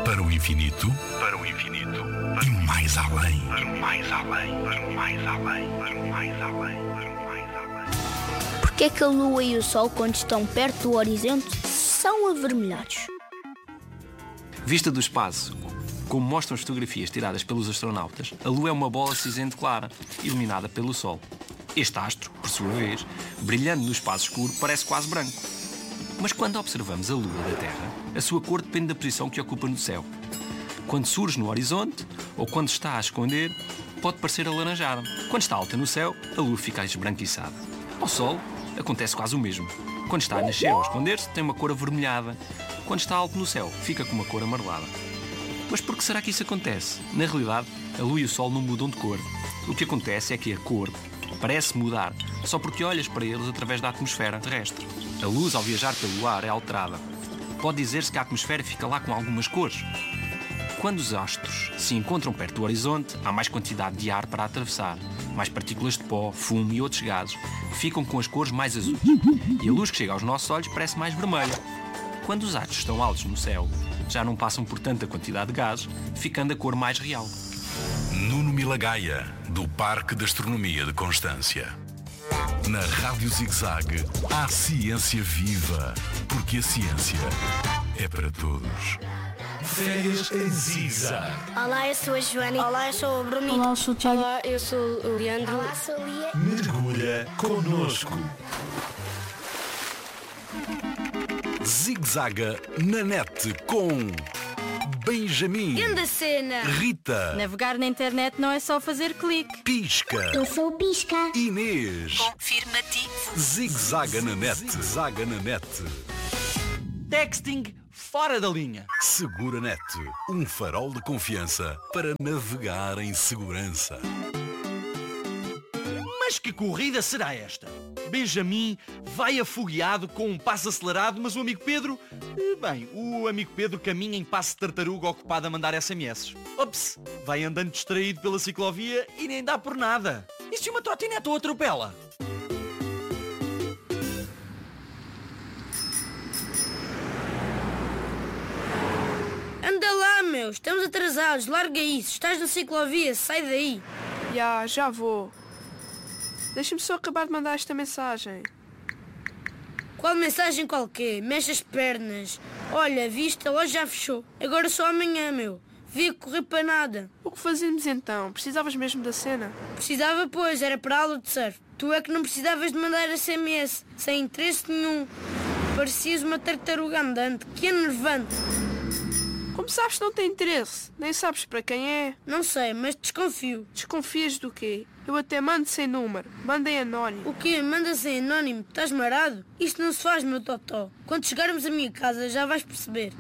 Para o infinito, para o infinito, e mais além, para o mais além, para o mais além, para o mais além, para o mais além. Porquê é que a Lua e o Sol, quando estão perto do horizonte, são avermelhados? Vista do espaço, como mostram as fotografias tiradas pelos astronautas, a Lua é uma bola cinzento clara, iluminada pelo Sol. Este astro, por sua vez, brilhando no espaço escuro, parece quase branco. Mas quando observamos a Lua da Terra, a sua cor depende da posição que ocupa no céu. Quando surge no horizonte, ou quando está a esconder, pode parecer alaranjada. Quando está alta no céu, a Lua fica esbranquiçada. Ao Sol, acontece quase o mesmo. Quando está a nascer ou a esconder-se, tem uma cor avermelhada. Quando está alto no céu, fica com uma cor amarelada. Mas por que será que isso acontece? Na realidade, a Lua e o Sol não mudam de cor. O que acontece é que a cor parece mudar só porque olhas para eles através da atmosfera terrestre. A luz, ao viajar pelo ar, é alterada. Pode dizer-se que a atmosfera fica lá com algumas cores. Quando os astros se encontram perto do horizonte, há mais quantidade de ar para atravessar. Mais partículas de pó, fumo e outros gases ficam com as cores mais azuis. E a luz que chega aos nossos olhos parece mais vermelha. Quando os astros estão altos no céu, já não passam por tanta quantidade de gases, ficando a cor mais real. Nuno Milagaya, do Parque de Astronomia de Constância. Na Rádio Zig-Zag, há ciência viva, porque a ciência é para todos. Férias em Zig-Zag. Olá, eu sou a Joana. Olá, eu sou o Bruno. Olá, eu sou o Tiago. Olá, eu sou o Leandro. Olá, sou a Lia. Mergulha connosco. Zig-Zaga na net com Benjamin, Grande cena! Rita, Navegar na internet não é só fazer clique. Pisca, Eu sou o Pisca. Inês. Confirmativo. Zig-Zaga na net. Zaga na net. Texting fora da linha. Segura Net, um farol de confiança para navegar em segurança. Mas que corrida será esta? Benjamin vai afogueado com um passo acelerado, mas o amigo Pedro... o amigo Pedro caminha em passo de tartaruga ocupado a mandar SMS. Ops, vai andando distraído pela ciclovia e nem dá por nada. E se uma trotinete o atropela? Anda lá, meu! Estamos atrasados, larga isso! Estás na ciclovia, sai daí! Já vou. Deixa-me só acabar de mandar esta mensagem. Qual mensagem qualquer? Mexe as pernas. Olha, viste, a loja já fechou. Agora só amanhã, meu. Via correr para nada. O que fazemos então? Precisavas mesmo da cena? Precisava, pois, era para a aula de surf. Tu é que não precisavas de mandar SMS, sem interesse nenhum. Parecias uma tartaruga andante. Que enervante. Como sabes que não tem interesse? Nem sabes para quem é? Não sei, mas desconfio. Desconfias do quê? Eu até mando sem número. Manda em anónimo. O quê? Mandas em anónimo? Estás marado? Isto não se faz, meu totó. Quando chegarmos à minha casa já vais perceber.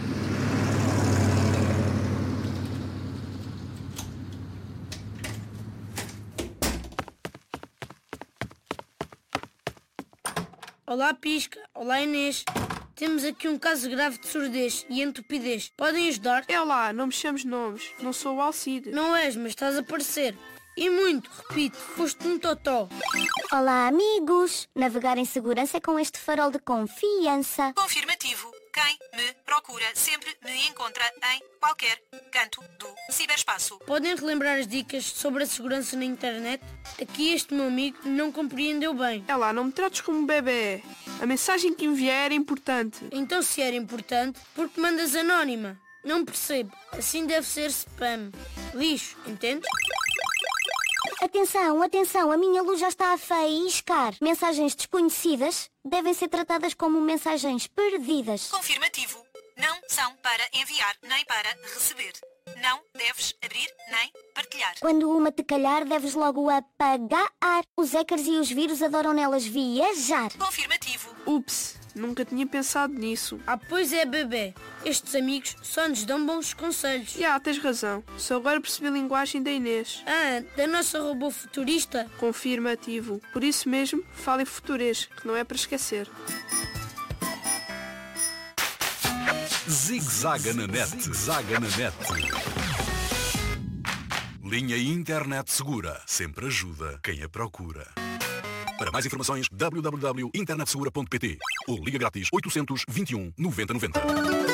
Olá, Pisca. Olá, Inês. Temos aqui um caso grave de surdez e entupidez. Podem ajudar? É lá, não me chames nomes. Não sou o Alcide. Não és, mas estás a parecer. E muito, repito, foste um totó. Olá, amigos. Navegar em segurança é com este farol de confiança. Confirmativo. Quem me procura sempre me encontra em qualquer canto do ciberespaço. Podem relembrar as dicas sobre a segurança na internet? Aqui este meu amigo não compreendeu bem. É lá, não me trates como um bebê. A mensagem que enviei era importante. Então se era importante, por que mandas anónima? Não percebo. Assim deve ser spam. Lixo, entende? Atenção, atenção, a minha luz já está a faiscar. Mensagens desconhecidas devem ser tratadas como mensagens perdidas. Confirmativo. Não são para enviar nem para receber. Não deves abrir nem partilhar. Quando uma te calhar, deves logo apagar. Os hackers e os vírus adoram nelas viajar. Confirmativo. Ups, nunca tinha pensado nisso. Ah, pois é, bebê. Estes amigos só nos dão bons conselhos. Tens razão. Só agora percebi a linguagem da Inês. Ah, da nossa robô futurista? Confirmativo. Por isso mesmo, fala em futurês, que não é para esquecer. Zig-Zaga na net. Zaga na net. Linha Internet Segura. Sempre ajuda quem a procura. Para mais informações, www.internetsegura.pt ou liga grátis 821 90 90.